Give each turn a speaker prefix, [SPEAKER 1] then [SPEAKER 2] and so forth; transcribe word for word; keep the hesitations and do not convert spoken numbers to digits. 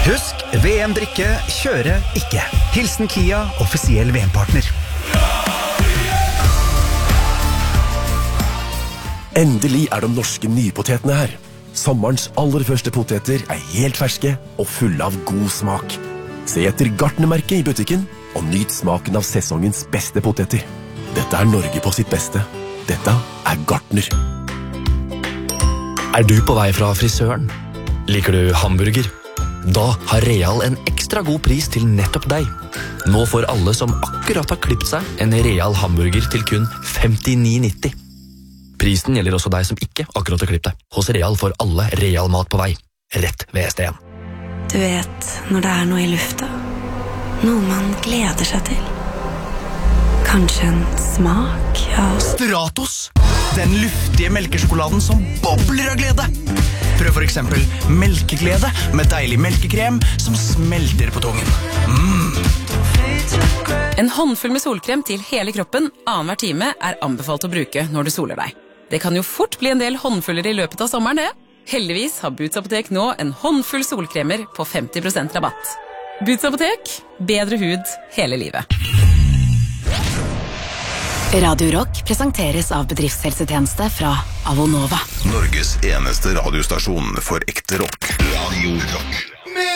[SPEAKER 1] Husk, V M-drikke, kjøre ikke. Hilsen Kia, offisiell V M-partner.
[SPEAKER 2] Endelig er de norske nypotetene her. Sommerens aller første poteter er helt ferske og fulle av god smak. Se etter Gartnermerket i butikken og nyt smaken av sesongens beste poteter. Dette er Norge på sitt beste. Dette er Gartner.
[SPEAKER 3] Er du på vei fra frisøren? Liker du hamburger? Da har Real en ekstra god pris til nettopp deg. Nå får alle som akkurat har klippet seg en Real hamburger til kun femtini nitti. Prisen gjelder også deg som ikke akkurat har klippet deg. Hos Real får alle Real mat på vei. Rett ved S T en.
[SPEAKER 4] Du vet, når det er noe i lufta. Noe man gleder seg til. Kanskje en smak av
[SPEAKER 1] Stratos! Den luftige melkesjokoladen som bobler av glede. Prøv for eksempel melkeglede med deilig melkekrem som smelter på tungen. Mm.
[SPEAKER 5] En håndfull med solkrem til hele kroppen annenhver time er anbefalt å bruke når du soler deg. Det kan jo fort bli en del håndfuller i løpet av sommeren, det. Heldigvis har Boots Apotek nå en håndfull solkremer på femti prosent rabatt. Boots Apotek, bedre hud hele livet.
[SPEAKER 6] Radio Rock presenteres av bedriftshelsetjeneste fra Avonova.
[SPEAKER 7] Norges eneste radiostasjon for ekte rock. Radio Rock.